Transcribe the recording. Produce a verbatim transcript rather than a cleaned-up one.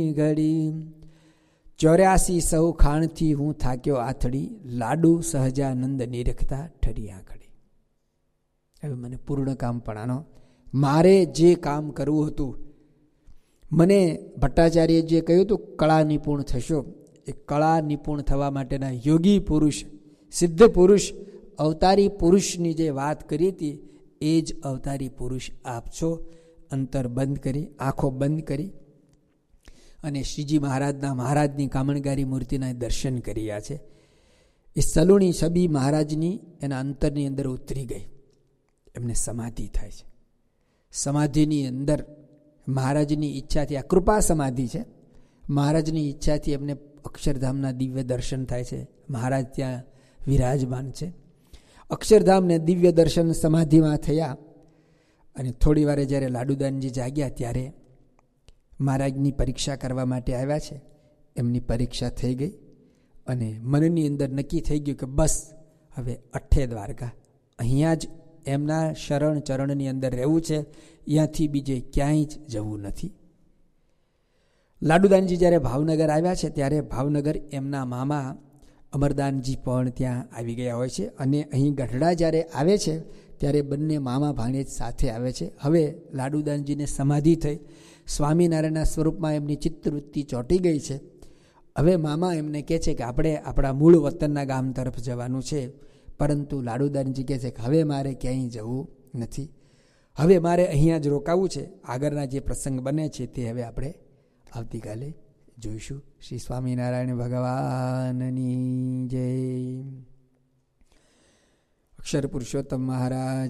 ઘડી ચોર્યાસી સૌ ખાણથી હું થાક્યો આથડી, લાડુ સહજાનંદ નિરખતા ઠર્યા ઘડી. હવે મને પૂર્ણ કામ પણ આનો મારે જે કામ કરવું હતું, મને ભટ્ટાચાર્ય જે કહ્યું હતું કળા નિપુણ થશો, એ કળા નિપુણ થવા માટેના યોગી પુરુષ, સિદ્ધ પુરુષ, અવતારી પુરુષની જે વાત કરી હતી એ જ અવતારી પુરુષ આપ છો. અંતર બંધ કરી, આંખો બંધ કરી અને શ્રીજી મહારાજના મહારાજની કામણગારી મૂર્તિના દર્શન કર્યા છે. એ સલુણી છબી મહારાજની એના અંતરની અંદર ઉતરી ગઈ, એમને સમાધિ થાય છે. સમાધિની અંદર મહારાજની ઈચ્છાથી, આ કૃપા સમાધિ છે, મહારાજની ઈચ્છાથી એમને અક્ષરધામના દિવ્ય દર્શન થાય છે. મહારાજ ત્યાં વિરાજમાન છે. અક્ષરધામને દિવ્ય દર્શન સમાધિમાં થયા અને થોડી વારે જ્યારે લાડુદાનજી જાગ્યા ત્યારે મહારાજની પરીક્ષા કરવા માટે આવ્યા છે. એમની પરીક્ષા થઈ ગઈ અને મનની અંદર નક્કી થઈ ગયું કે બસ હવે અઠ્ઠે દ્વારકા, અહીંયા જ એમના શરણ ચરણની અંદર રહેવું છે, અહીંયાથી બીજે ક્યાંય જ જવું નથી. લાડુદાનજી જ્યારે ભાવનગર આવ્યા છે ત્યારે ભાવનગર એમના મામા અમરદાનજી પણ ત્યાં આવી ગયા હોય છે અને અહીં ગઢડા જ્યારે આવે છે ત્યારે બંને મામા ભાણેજ સાથે આવે છે. હવે લાડુદાનજીને સમાધિ થઈ, સ્વામિનારાયણના સ્વરૂપમાં એમની ચિત્તવૃત્તિ ચોંટી ગઈ છે. હવે મામા એમને કહે છે કે આપણે આપણા મૂળ વતનના ગામ તરફ જવાનું છે, પરંતુ લાડુદાનજી કહે છે કે હવે મારે ક્યાંય જવું નથી, હવે મારે અહીંયા જ રોકાવું છે. આગળના જે પ્રસંગ બને છે તે હવે આપણે આવતીકાલે જોઈશું. શ્રી સ્વામિનારાયણ ભગવાનની જય. અક્ષર પુરુષોત્તમ મહારાજ